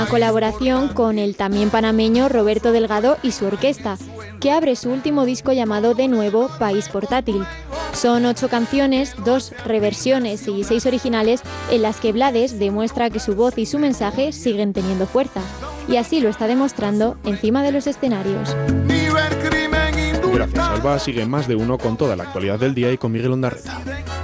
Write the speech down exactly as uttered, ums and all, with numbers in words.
Una colaboración con el también panameño Roberto Delgado y su orquesta, que abre su último disco llamado de nuevo País Portátil. Son ocho canciones, dos reversiones y seis originales en las que Blades demuestra que su voz y su mensaje siguen teniendo fuerza. Y así lo está demostrando encima de los escenarios. Gracias, Alba. Sigue Más de Uno con toda la actualidad del día y con Miguel Ondarreta.